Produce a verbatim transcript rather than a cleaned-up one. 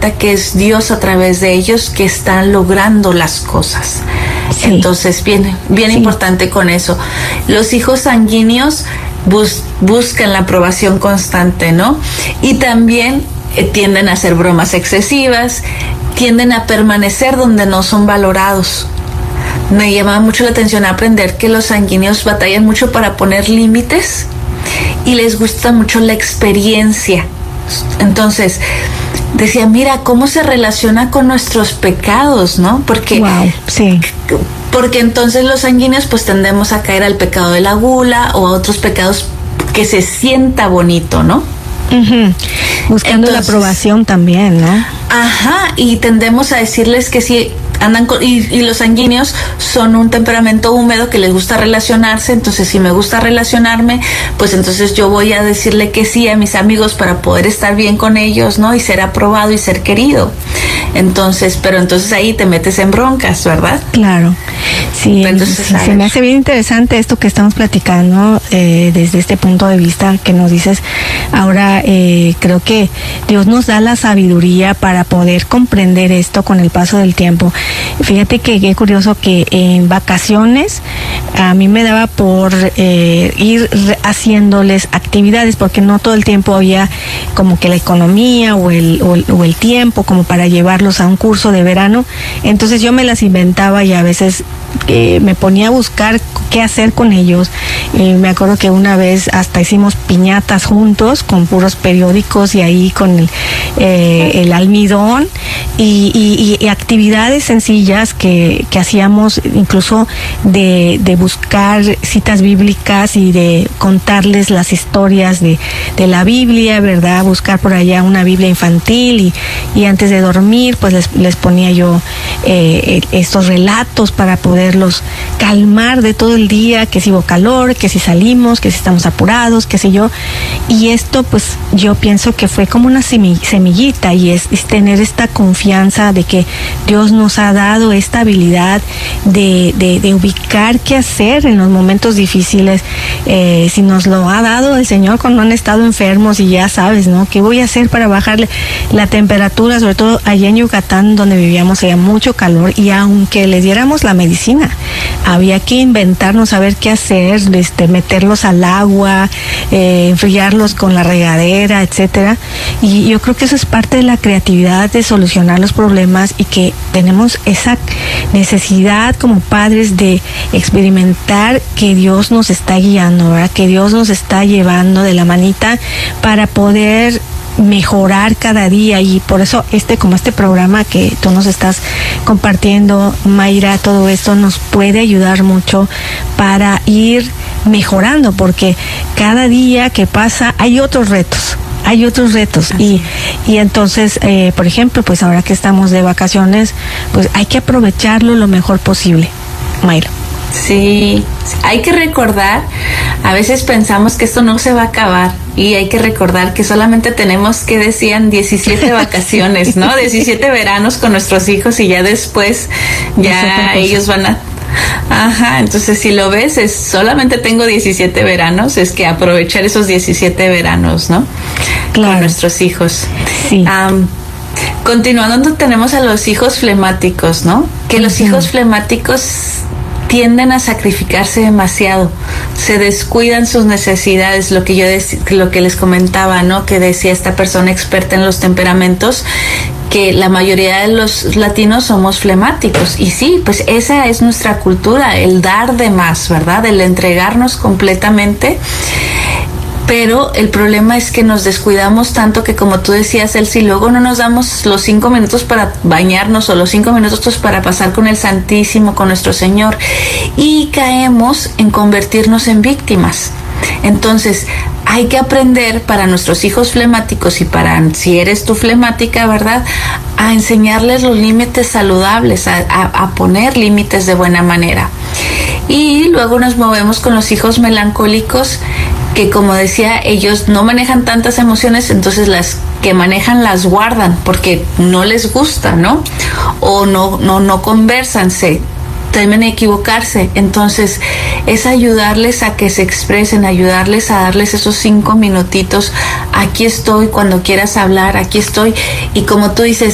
cuenta que es Dios a través de ellos que están logrando las cosas. Sí. Entonces, bien, bien sí. importante con eso. Los hijos sanguíneos bus, buscan la aprobación constante, ¿no? Y también eh, tienden a hacer bromas excesivas, tienden a permanecer donde no son valorados. Me llama mucho la atención aprender que los sanguíneos batallan mucho para poner límites y les gusta mucho la experiencia. Entonces, decía, mira cómo se relaciona con nuestros pecados, ¿no? Porque, wow, sí. porque entonces los sanguíneos pues tendemos a caer al pecado de la gula o a otros pecados que se sienta bonito, ¿no? Uh-huh. Buscando entonces, la aprobación también, ¿no? Ajá, y tendemos a decirles que sí. Andan con, y, y los sanguíneos son un temperamento húmedo que les gusta relacionarse, entonces si me gusta relacionarme, pues entonces yo voy a decirle que sí a mis amigos para poder estar bien con ellos, ¿no? Y ser aprobado y ser querido. Entonces, pero entonces ahí te metes en broncas, ¿verdad? Claro. Sí, entonces, sí se me hace bien interesante esto que estamos platicando eh, desde este punto de vista que nos dices. Ahora, eh, creo que Dios nos da la sabiduría para poder comprender esto con el paso del tiempo. Fíjate que qué curioso que en vacaciones a mí me daba por eh, ir haciéndoles actividades porque no todo el tiempo había como que la economía o el, o, o el tiempo como para llevarlos a un curso de verano. Entonces yo me las inventaba y a veces eh, me ponía a buscar qué hacer con ellos. Eh, me acuerdo que una vez hasta hicimos piñatas juntos con puros periódicos y ahí con el, eh, el almidón y, y, y actividades sencillas que, que hacíamos, incluso de, de buscar citas bíblicas y de contarles las historias de, de la Biblia, ¿verdad? Buscar por allá una Biblia infantil y, y antes de dormir pues les, les ponía yo eh, estos relatos para poderlos calmar de todo el día, que si hubo calor, que si salimos, que si estamos apurados, qué sé yo. Y esto pues yo pienso que fue como una semillita y es, es tener esta confianza de que Dios nos ha dado esta habilidad de, de, de ubicar qué hacer en los momentos difíciles. Eh, si nos lo ha dado el Señor cuando han estado enfermos y ya sabes, ¿no? ¿Qué voy a hacer para bajarle la temperatura? Sobre todo allá en Yucatán donde vivíamos había mucho calor y aunque les diéramos la medicina, había que inventarnos a ver qué hacer, este, meterlos al agua, eh, enfriarlos con la regadera, etcétera. Y yo creo que eso es parte de la creatividad de solucionar los problemas y que tenemos esa necesidad como padres de experimentar que Dios nos está guiando, ¿verdad? Que Dios nos está llevando de la manita para poder mejorar cada día y por eso este como este programa que tú nos estás compartiendo, Mayra, todo esto nos puede ayudar mucho para ir mejorando porque cada día que pasa hay otros retos. Hay otros retos y, y entonces, eh, por ejemplo, pues ahora que estamos de vacaciones, pues hay que aprovecharlo lo mejor posible. Mayra. Sí, hay que recordar, a veces pensamos que esto no se va a acabar y hay que recordar que solamente tenemos, que decían, diecisiete vacaciones, ¿no? diecisiete veranos con nuestros hijos y ya después ya ellos van a... Ajá, entonces si lo ves, es solamente tengo diecisiete veranos, es que aprovechar esos diecisiete veranos, ¿no? Claro. Con nuestros hijos. Sí. Um, continuando, tenemos a los hijos flemáticos, ¿no? Que los uh-huh. hijos flemáticos tienden a sacrificarse demasiado, se descuidan sus necesidades, lo que yo dec- lo que les comentaba, ¿no? Que decía esta persona experta en los temperamentos, que la mayoría de los latinos somos flemáticos y sí, pues esa es nuestra cultura, el dar de más, ¿verdad? El entregarnos completamente. Pero el problema es que nos descuidamos tanto que, como tú decías, Elsie, luego no nos damos los cinco minutos para bañarnos o los cinco minutos para pasar con el Santísimo, con nuestro Señor, y caemos en convertirnos en víctimas. Entonces, hay que aprender para nuestros hijos flemáticos y para si eres tú flemática, ¿verdad?, a enseñarles los límites saludables, a, a, a poner límites de buena manera. Y luego nos movemos con los hijos melancólicos, que como decía, ellos no manejan tantas emociones, entonces las que manejan las guardan porque no les gusta, ¿no? O no, no, no conversan, se temen a equivocarse. Entonces es ayudarles a que se expresen, ayudarles a darles esos cinco minutitos. Aquí estoy cuando quieras hablar, aquí estoy. Y como tú dices,